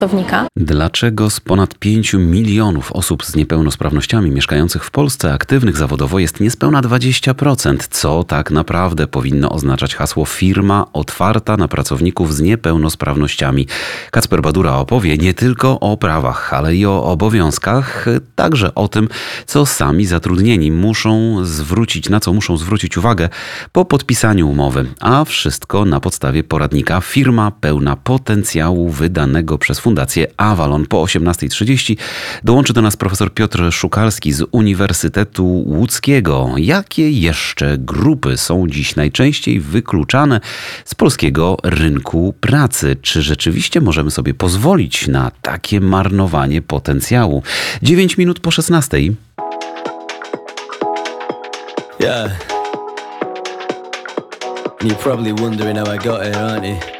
pracownika. Dlaczego z ponad 5 milionów osób z niepełnosprawnościami mieszkających w Polsce aktywnych zawodowo jest niespełna 20%? Co tak naprawdę powinno oznaczać hasło firma otwarta na pracowników z niepełnosprawnościami? Kacper Badura opowie nie tylko o prawach, ale i o obowiązkach, także o tym, co sami zatrudnieni na co muszą zwrócić uwagę po podpisaniu umowy. A wszystko na podstawie poradnika Firma pełna potencjału wydanego przez Fundację Avalon. Po 18:30 dołączy do nas profesor Piotr Szukalski z Uniwersytetu Łódzkiego. Jakie jeszcze grupy są dziś najczęściej wykluczane z polskiego rynku pracy? Czy rzeczywiście możemy sobie pozwolić na takie marnowanie potencjału? 9 minut po 16:00. Yeah. You're probably wondering how I got here, aren't you?